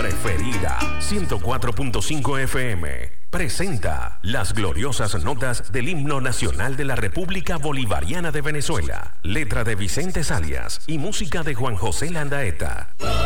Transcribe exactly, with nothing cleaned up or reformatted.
preferida. ciento cuatro punto cinco F M presenta las gloriosas notas del himno nacional de la República Bolivariana de Venezuela. Letra de Vicente Salias y música de Juan José Landaeta.